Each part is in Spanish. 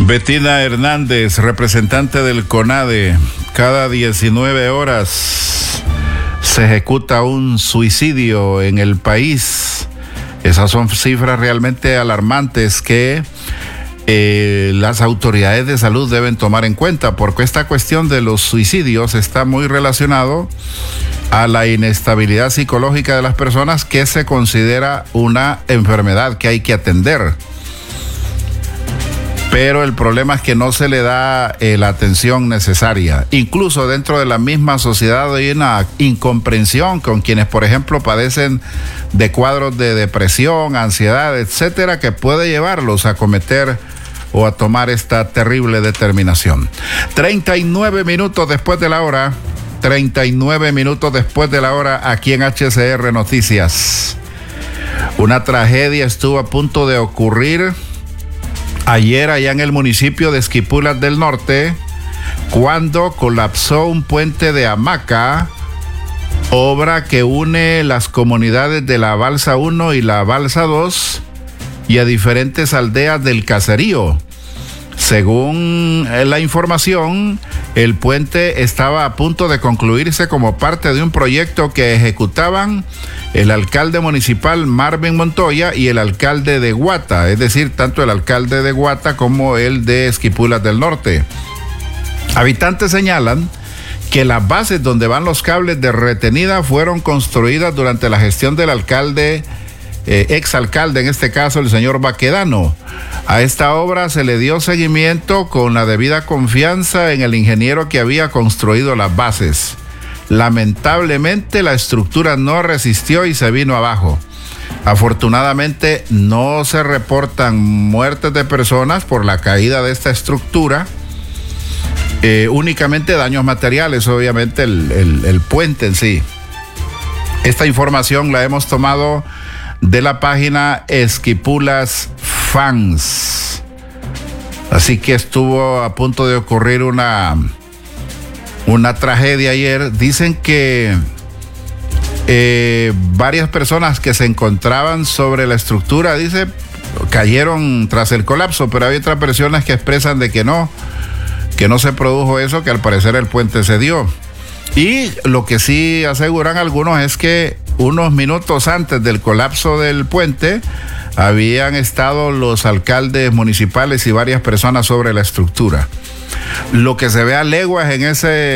Betina Hernández, representante del CONADE. Cada 19 horas se ejecuta un suicidio en el país. Esas son cifras realmente alarmantes que las autoridades de salud deben tomar en cuenta, porque esta cuestión de los suicidios está muy relacionado a la inestabilidad psicológica de las personas, que se considera una enfermedad que hay que atender. Pero el problema es que no se le da la atención necesaria. Incluso dentro de la misma sociedad hay una incomprensión con quienes, por ejemplo, padecen de cuadros de depresión, ansiedad, etcétera, que puede llevarlos a cometer o a tomar esta terrible determinación. 39 minutos después de la hora, 39 minutos después de la hora, aquí en HCR Noticias. Una tragedia estuvo a punto de ocurrir ayer allá en el municipio de Esquipulas del Norte, cuando colapsó un puente de hamaca, obra que une las comunidades de la Balsa 1 y la Balsa 2 y a diferentes aldeas del caserío. Según la información, el puente estaba a punto de concluirse como parte de un proyecto que ejecutaban el alcalde municipal Marvin Montoya y el alcalde de Guata, es decir, tanto el alcalde de Guata como el de Esquipulas del Norte. Habitantes señalan que las bases donde van los cables de retenida fueron construidas durante la gestión del alcalde, exalcalde, en este caso el señor Baquedano. A esta obra se le dio seguimiento con la debida confianza en el ingeniero que había construido las bases. Lamentablemente la estructura no resistió y se vino abajo. Afortunadamente no se reportan muertes de personas por la caída de esta estructura, únicamente daños materiales, obviamente el puente en sí. Esta información la hemos tomado de la página Esquipulas Fans. Así que estuvo a punto de ocurrir una tragedia ayer. Dicen que varias personas que se encontraban sobre la estructura, dice, cayeron tras el colapso, pero hay otras personas que expresan de que no se produjo eso, que al parecer el puente se dio. Y lo que sí aseguran algunos es que unos minutos antes del colapso del puente habían estado los alcaldes municipales y varias personas sobre la estructura. Lo que se ve a leguas en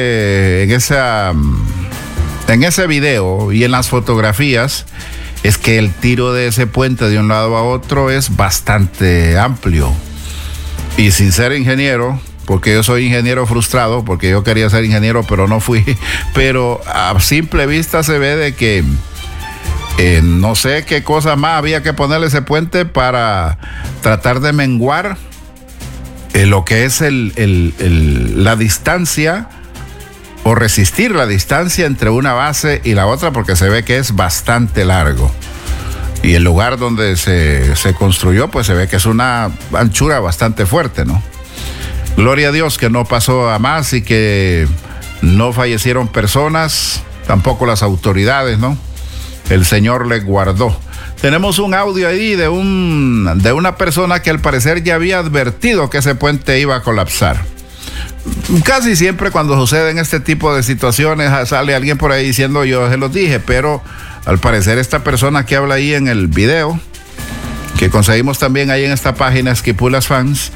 ese video y en las fotografías es que el tiro de ese puente de un lado a otro es bastante amplio. Y sin ser ingeniero, porque yo soy ingeniero frustrado, porque yo quería ser ingeniero pero no fui, pero a simple vista se ve de que no sé qué cosa más había que ponerle ese puente para tratar de menguar lo que es la distancia o resistir la distancia entre una base y la otra, porque se ve que es bastante largo. Y el lugar donde se construyó, pues se ve que es una anchura bastante fuerte, ¿no? Gloria a Dios que no pasó a más y que no fallecieron personas, tampoco las autoridades, ¿no? El Señor les guardó. Tenemos un audio ahí de una persona que al parecer ya había advertido que ese puente iba a colapsar. Casi siempre cuando suceden este tipo de situaciones sale alguien por ahí diciendo yo se los dije, pero al parecer esta persona que habla ahí en el video, que conseguimos también ahí en esta página Esquipulas Fans,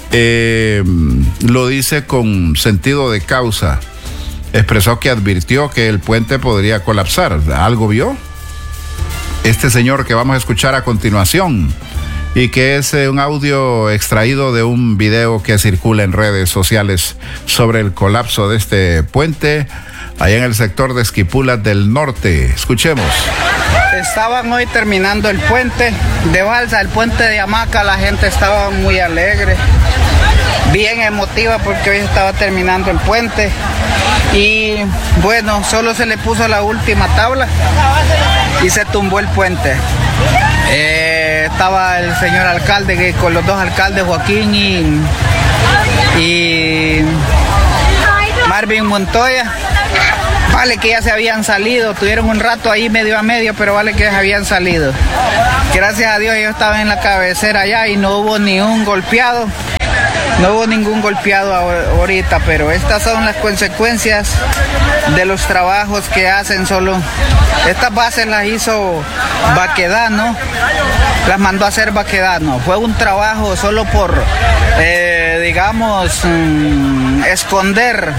lo dice con sentido de causa. Expresó que advirtió que el puente podría colapsar. ¿Algo vio este señor que vamos a escuchar a continuación? Y que es un audio extraído de un video que circula en redes sociales sobre el colapso de este puente allá en el sector de Esquipulas del Norte. Escuchemos. Estaban hoy terminando el puente de balsa, el puente de hamaca. La gente estaba muy alegre, bien emotiva, porque hoy estaba terminando el puente. Y bueno, solo se le puso la última tabla y se tumbó el puente. Estaba el señor alcalde con los dos alcaldes, Joaquín y Marvin Montoya. Vale que ya se habían salido, tuvieron un rato ahí medio a medio, pero vale que se habían salido. Gracias a Dios ellos estaban en la cabecera allá y no hubo ni un golpeado. No hubo ningún golpeado ahorita, pero estas son las consecuencias de los trabajos que hacen solo. Estas bases las hizo Baquedano, las mandó a hacer Baquedano. Fue un trabajo solo por, esconder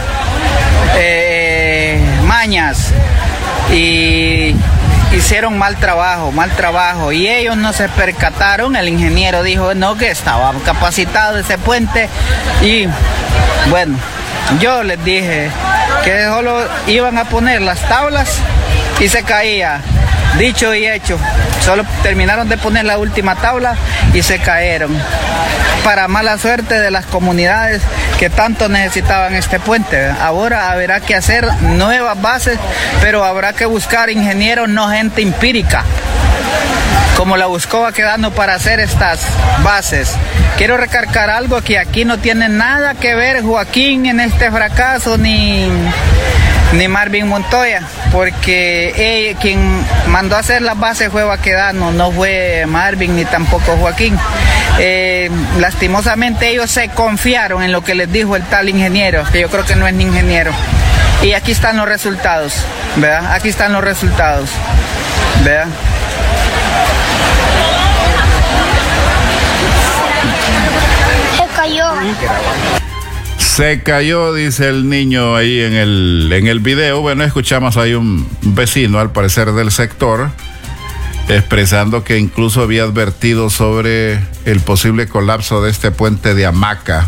mañas, y hicieron mal trabajo, y ellos no se percataron. El ingeniero dijo no, que estaba capacitado ese puente, y bueno, yo les dije que solo iban a poner las tablas y se caía. Dicho y hecho, solo terminaron de poner la última tabla y se cayeron. Para mala suerte de las comunidades que tanto necesitaban este puente. Ahora habrá que hacer nuevas bases, pero habrá que buscar ingenieros, no gente empírica, como la buscó Baquedano para hacer estas bases. Quiero recargar algo, que aquí no tiene nada que ver Joaquín en este fracaso, ni Marvin Montoya, porque quien mandó a hacer las bases fue Baquedano, no fue Marvin ni tampoco Joaquín. Lastimosamente ellos se confiaron en lo que les dijo el tal ingeniero, que yo creo que no es ni ingeniero. Y aquí están los resultados, ¿verdad? Aquí están los resultados, ¿verdad? Se cayó. Se cayó, dice el niño ahí en el video. Bueno, escuchamos ahí un vecino, al parecer del sector, expresando que incluso había advertido sobre el posible colapso de este puente de hamaca.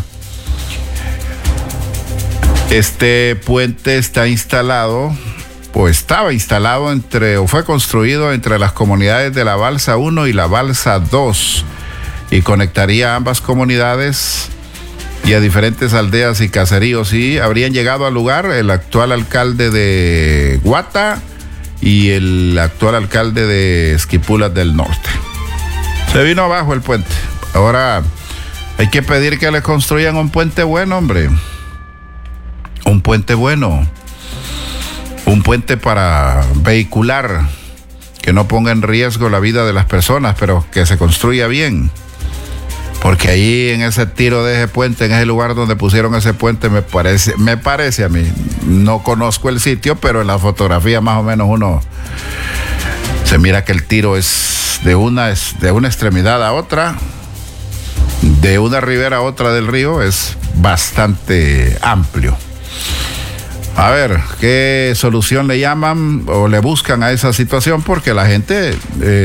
Este puente está instalado, o estaba instalado o fue construido entre las comunidades de la Balsa 1 y la Balsa 2, y conectaría a ambas comunidades y a diferentes aldeas y caseríos, y habrían llegado al lugar el actual alcalde de Guata y el actual alcalde de Esquipulas del Norte. Se vino abajo el puente. Ahora hay que pedir que le construyan un puente bueno, hombre. Un puente bueno. Un puente para vehicular, que no ponga en riesgo la vida de las personas, pero que se construya bien. Porque ahí en ese tiro de ese puente, en ese lugar donde pusieron ese puente, me parece a mí, no conozco el sitio, pero en la fotografía más o menos uno se mira que el tiro es de una extremidad a otra, de una ribera a otra del río, es bastante amplio. A ver, ¿qué solución le llaman o le buscan a esa situación? Porque la gente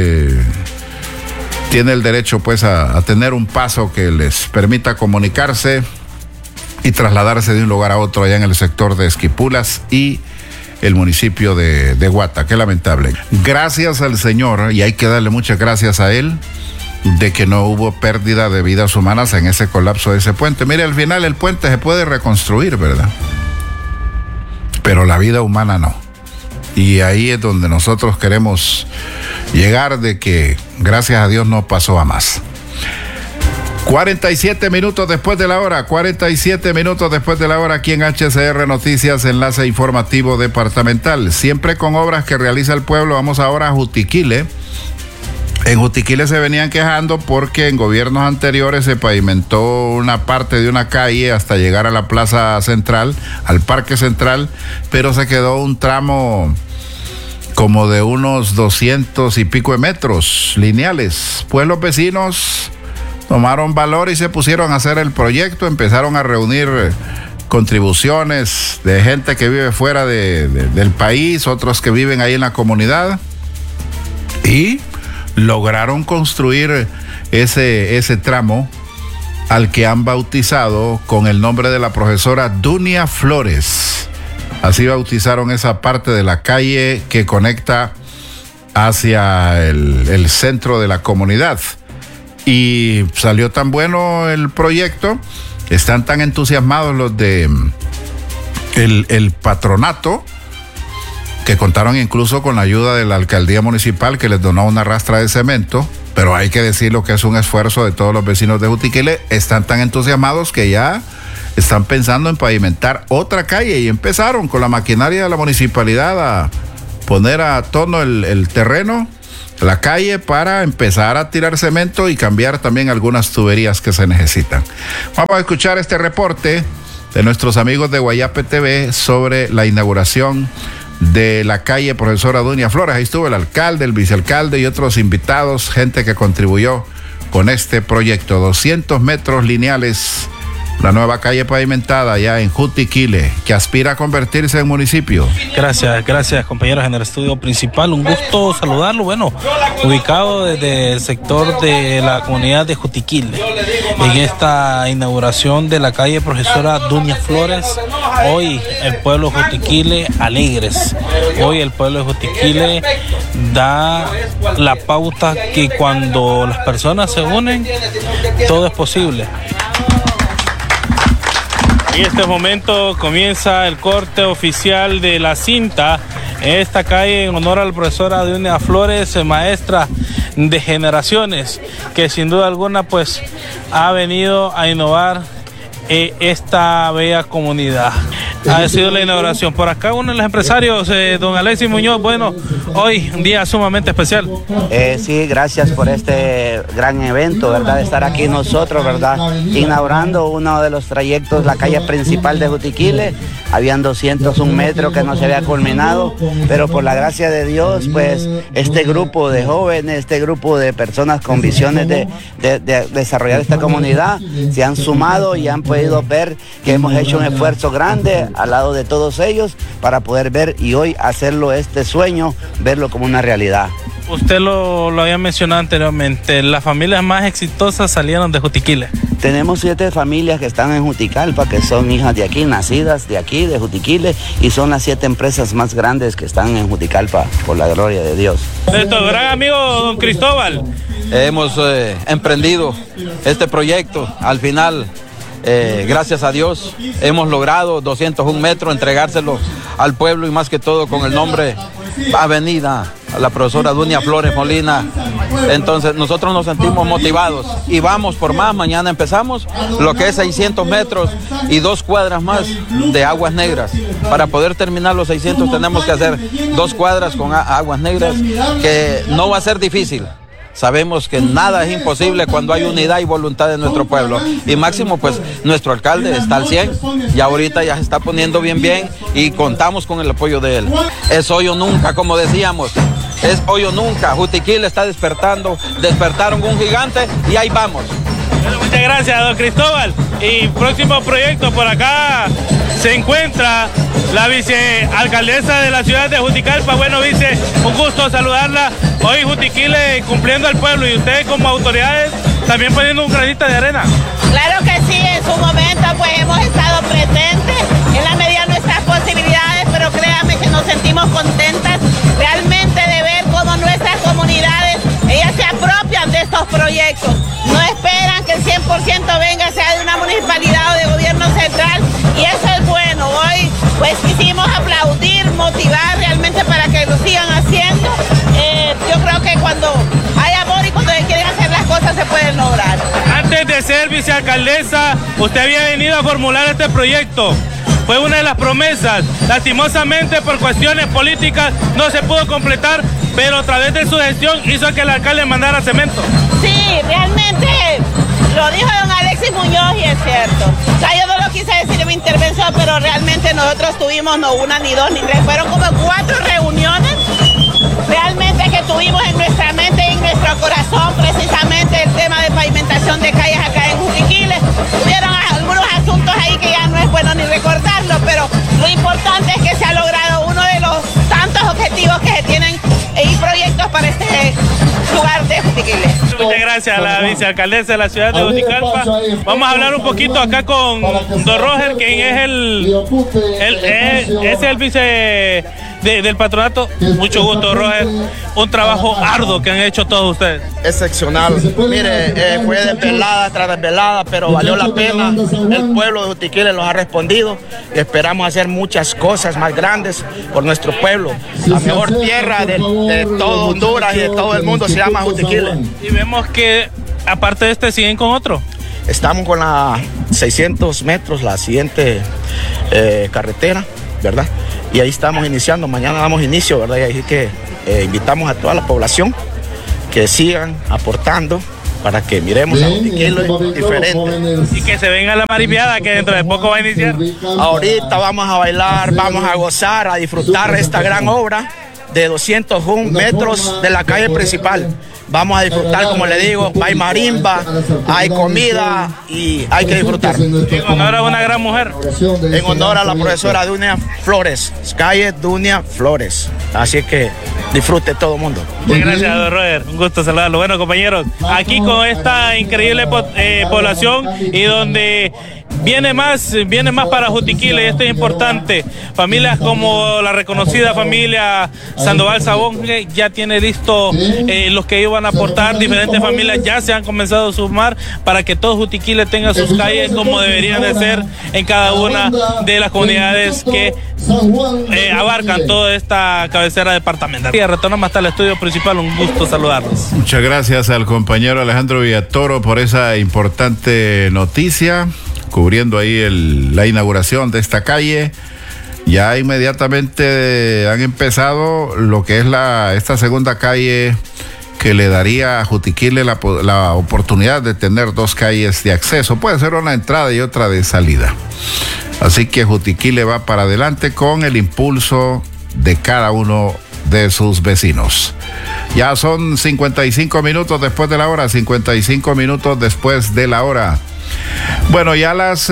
tiene el derecho pues a tener un paso que les permita comunicarse y trasladarse de un lugar a otro allá en el sector de Esquipulas y el municipio de Guata. Qué lamentable. Gracias al Señor, y hay que darle muchas gracias a Él, de que no hubo pérdida de vidas humanas en ese colapso de ese puente. Mire, al final el puente se puede reconstruir, ¿verdad? Pero la vida humana no. Y ahí es donde nosotros queremos llegar, de que gracias a Dios no pasó a más. 47 minutos después de la hora, 47 minutos después de la hora, aquí en HCR Noticias, enlace informativo departamental. Siempre con obras que realiza el pueblo. Vamos ahora a Jutiquile. En Jutiquile se venían quejando porque en gobiernos anteriores se pavimentó una parte de una calle hasta llegar a la plaza central, al parque central, pero se quedó un tramo como de unos 200 y pico de metros lineales. Pues los vecinos tomaron valor y se pusieron a hacer el proyecto, empezaron a reunir contribuciones de gente que vive fuera del país, otros que viven ahí en la comunidad, y lograron construir ese tramo al que han bautizado con el nombre de la profesora Dunia Flores. Así bautizaron esa parte de la calle que conecta hacia el centro de la comunidad. Y salió tan bueno el proyecto, están tan entusiasmados los de el patronato, que contaron incluso con la ayuda de la alcaldía municipal, que les donó una rastra de cemento. Pero hay que decirlo que es un esfuerzo de todos los vecinos de Jutiquile. Están tan entusiasmados que ya están pensando en pavimentar otra calle, y empezaron con la maquinaria de la municipalidad a poner a tono el terreno, la calle para empezar a tirar cemento y cambiar también algunas tuberías que se necesitan. Vamos a escuchar este reporte de nuestros amigos de Guayape TV sobre la inauguración de la calle Profesora Dunia Flores. Ahí estuvo el alcalde, el vicealcalde y otros invitados, gente que contribuyó con este proyecto. 200 metros lineales, la nueva calle pavimentada ya en Jutiquile, que aspira a convertirse en municipio. Gracias compañeros en el estudio principal. Un gusto saludarlo. Bueno, ubicado desde el sector de la comunidad de Jutiquile, en esta inauguración de la calle Profesora Dunia Flores. Hoy el pueblo de Jutiquile alegres. Hoy el pueblo de Jutiquile da la pauta que cuando las personas se unen, todo es posible. En este momento comienza el corte oficial de la cinta en esta calle en honor a la profesora Dunia Flores, maestra de generaciones, que sin duda alguna pues ha venido a innovar esta bella comunidad. Ha sido la inauguración. Por acá uno de los empresarios, don Alexis Muñoz. Bueno, hoy un día sumamente especial. Sí, gracias por este gran evento, ¿verdad? Estar aquí nosotros, ¿verdad? Inaugurando uno de los trayectos, la calle principal de Jutiquile. Habían 201 metros que no se había culminado, pero por la gracia de Dios, pues este grupo de jóvenes, este grupo de personas con visiones de desarrollar esta comunidad, se han sumado y han podido ver que hemos hecho un esfuerzo grande al lado de todos ellos para poder ver y hoy hacerlo este sueño, verlo como una realidad. Usted lo había mencionado anteriormente, las familias más exitosas salieron de Jutiquile. Tenemos 7 familias que están en Juticalpa, que son hijas de aquí, nacidas de aquí, de Jutiquile, y son las 7 empresas más grandes que están en Juticalpa, por la gloria de Dios. Nuestro gran amigo don Cristóbal. Hemos emprendido este proyecto, al final, gracias a Dios, hemos logrado 201 metros, entregárselo al pueblo y más que todo con el nombre Avenida a la profesora Dunia Flores Molina. Entonces nosotros nos sentimos motivados y vamos por más. Mañana empezamos lo que es 600 metros y 2 cuadras más de aguas negras. Para poder terminar los 600 tenemos que hacer 2 cuadras con aguas negras, que no va a ser difícil. Sabemos que nada es imposible cuando hay unidad y voluntad de nuestro pueblo. Y máximo, pues, nuestro alcalde está al 100 y ahorita ya se está poniendo bien y contamos con el apoyo de él. Es hoy o nunca, como decíamos. Es hoy o nunca. Jutiquile está despertando. Despertaron un gigante y ahí vamos. Bueno, muchas gracias, don Cristóbal. Y próximo proyecto, por acá se encuentra la vicealcaldesa de la ciudad de Juticalpa. Bueno, vice, un gusto saludarla. Hoy Jutiquile cumpliendo al pueblo y ustedes como autoridades también poniendo un granito de arena. Claro que sí, en su momento pues hemos estado presentes en la medida de nuestras posibilidades, pero créanme que nos sentimos contentas realmente de ver cómo nuestras comunidades, ellas se apropian de estos proyectos. No esperan que el 100% venga, sea de una municipalidad o de gobierno central, y eso es bueno. Hoy pues quisimos aplaudir, motivar realmente para que lo sigan haciendo. Yo creo que cuando hay amor y cuando se quieren hacer las cosas se pueden lograr. Antes de ser vicealcaldesa, usted había venido a formular este proyecto. Fue una de las promesas. Lastimosamente por cuestiones políticas no se pudo completar, pero a través de su gestión hizo que el alcalde mandara cemento. Sí, realmente lo dijo don Alexis Muñoz y es cierto. O sea, yo no lo quise decir en mi intervención, pero realmente nosotros tuvimos no una, ni dos, ni tres, fueron como 4 reuniones realmente que tuvimos en nuestra mente y en nuestro corazón, precisamente el tema de pavimentación de calles acá en Jutiquile. Hubieron algunos asuntos ahí que ya no es bueno ni recordarlo, pero lo importante es que se ha logrado uno de los tantos objetivos que se tienen y proyectos para este lugar de Jutiquile. Muchas gracias a la vicealcaldesa de la ciudad de Juticalpa. Vamos a hablar un poquito acá con don Roger, quien es el vice del patronato. Mucho gusto, Roger. Un trabajo arduo que han hecho todos ustedes. Excepcional. Mire, fue desvelada tras desvelada, pero valió la pena. El pueblo de Jutiquile nos ha respondido y esperamos hacer muchas cosas más grandes por nuestro pueblo. La mejor tierra de todo Honduras y de todo el mundo se llama Jutiquile. Y vemos que aparte de este siguen con otro. Estamos con la 600 metros, la siguiente carretera, ¿verdad? Y ahí estamos iniciando, mañana damos inicio, ¿verdad? Y ahí que invitamos a toda la población que sigan aportando para que miremos a Jutiquile diferente. Y que se venga la maripiada que dentro de poco va a iniciar. Ahorita vamos a bailar, vamos a gozar, a disfrutar esta gran obra de 201 metros de la calle principal. Vamos a disfrutar, como le digo, hay marimba, hay comida y hay que disfrutar. En honor a una gran mujer. En honor a la profesora Dunia Flores, calle Dunia Flores. Así que disfrute todo el mundo. Muchas gracias, don Roger. Un gusto saludarlo. Bueno, compañeros, aquí con esta increíble población y donde viene más para Jutiquile, y esto es importante. Familias como la reconocida familia Sandoval Sabón ya tiene listo los que iban a aportar. Diferentes familias ya se han comenzado a sumar para que todo Jutiquile tenga sus calles como deberían de ser en cada una de las comunidades que abarcan toda esta cabecera departamental. Y retornamos hasta el estudio principal. Un gusto saludarlos. Muchas gracias al compañero Alejandro Villatoro por esa importante noticia, cubriendo ahí la inauguración de esta calle. Ya inmediatamente han empezado lo que es esta segunda calle que le daría a Jutiquile la oportunidad de tener 2 calles de acceso. Puede ser una entrada y otra de salida. Así que Jutiquile va para adelante con el impulso de cada uno de sus vecinos. Ya son 55 minutos después de la hora, 55 minutos después de la hora. Bueno, ya las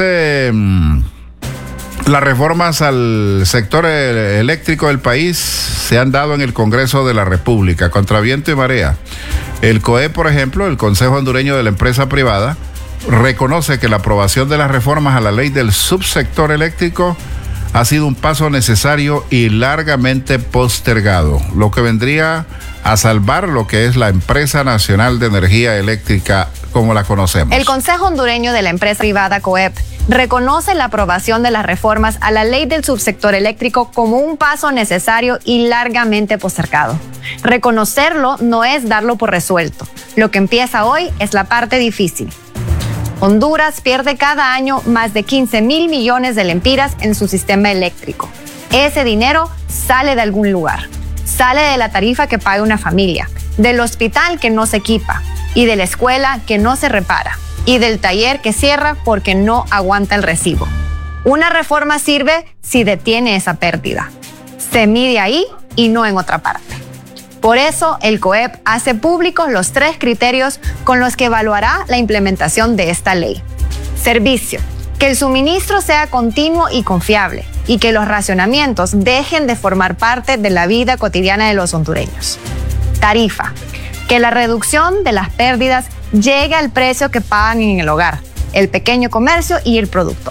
reformas al sector eléctrico del país se han dado en el Congreso de la República, contra viento y marea. El COE, por ejemplo, el Consejo Hondureño de la Empresa Privada, reconoce que la aprobación de las reformas a la ley del subsector eléctrico ha sido un paso necesario y largamente postergado, lo que vendría a salvar lo que es la Empresa Nacional de Energía Eléctrica como la conocemos. El Consejo Hondureño de la Empresa Privada COEP reconoce la aprobación de las reformas a la ley del subsector eléctrico como un paso necesario y largamente postergado. Reconocerlo no es darlo por resuelto. Lo que empieza hoy es la parte difícil. Honduras pierde cada año más de 15,000 millones de lempiras en su sistema eléctrico. Ese dinero sale de algún lugar. Sale de la tarifa que paga una familia, del hospital que no se equipa, y de la escuela que no se repara, y del taller que cierra porque no aguanta el recibo. Una reforma sirve si detiene esa pérdida. Se mide ahí y no en otra parte. Por eso, el COEP hace públicos los 3 criterios con los que evaluará la implementación de esta ley. Servicio: que el suministro sea continuo y confiable, y que los racionamientos dejen de formar parte de la vida cotidiana de los hondureños. Tarifa: que la reducción de las pérdidas llegue al precio que pagan en el hogar, el pequeño comercio y el productor.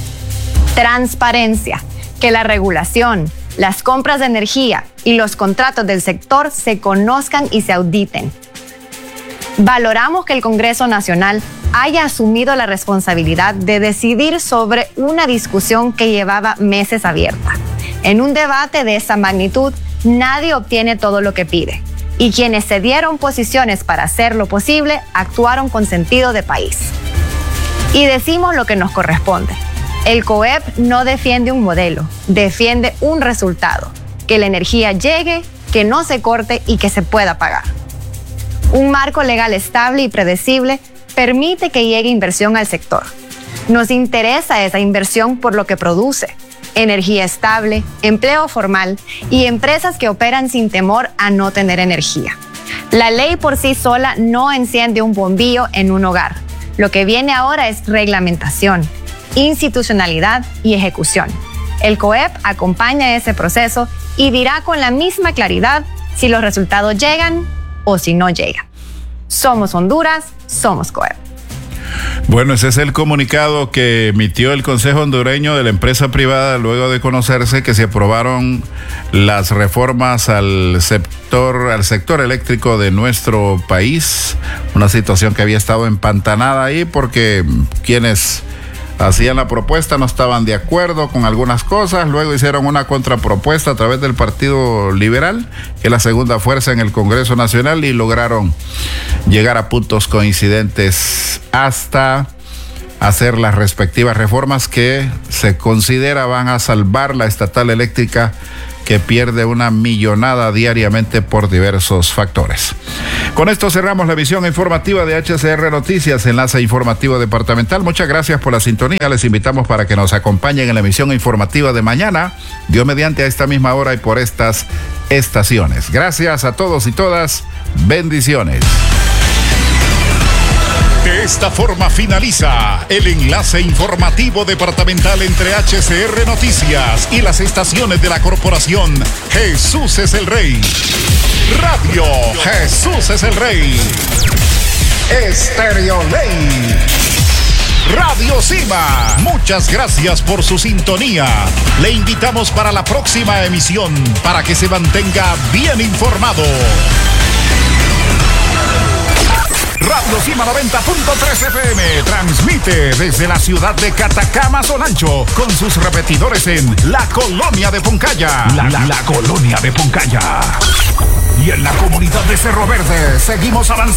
Transparencia: que la regulación, las compras de energía y los contratos del sector se conozcan y se auditen. Valoramos que el Congreso Nacional haya asumido la responsabilidad de decidir sobre una discusión que llevaba meses abierta. En un debate de esa magnitud, nadie obtiene todo lo que pide, y quienes se dieron posiciones para hacerlo posible actuaron con sentido de país. Y decimos lo que nos corresponde. El COEP no defiende un modelo, defiende un resultado: que la energía llegue, que no se corte y que se pueda pagar. Un marco legal estable y predecible permite que llegue inversión al sector. Nos interesa esa inversión por lo que produce: energía estable, empleo formal y empresas que operan sin temor a no tener energía. La ley por sí sola no enciende un bombillo en un hogar. Lo que viene ahora es reglamentación, institucionalidad y ejecución. El COEP acompaña ese proceso y dirá con la misma claridad si los resultados llegan o si no llegan. Somos Honduras, somos COEP. Bueno, ese es el comunicado que emitió el Consejo Hondureño de la Empresa Privada luego de conocerse que se aprobaron las reformas al sector eléctrico de nuestro país. Una situación que había estado empantanada ahí porque quienes hacían la propuesta no estaban de acuerdo con algunas cosas. Luego hicieron una contrapropuesta a través del Partido Liberal, que es la segunda fuerza en el Congreso Nacional, y lograron llegar a puntos coincidentes hasta hacer las respectivas reformas que se considera van a salvar la estatal eléctrica, que pierde una millonada diariamente por diversos factores. Con esto cerramos la emisión informativa de HCR Noticias, enlace informativo departamental. Muchas gracias por la sintonía. Les invitamos para que nos acompañen en la emisión informativa de mañana, Dios mediante, a esta misma hora y por estas estaciones. Gracias a todos y todas. Bendiciones. De esta forma finaliza el enlace informativo departamental entre HCR Noticias y las estaciones de la corporación Jesús es el Rey. Radio Jesús es el Rey. Estéreo Ley. Radio Cima. Muchas gracias por su sintonía. Le invitamos para la próxima emisión para que se mantenga bien informado. Radio Cima 90.3 FM transmite desde la ciudad de Catacama, Sonancho, con sus repetidores en la colonia de Poncaya. La colonia de Poncaya. Y en la comunidad de Cerro Verde seguimos avanzando.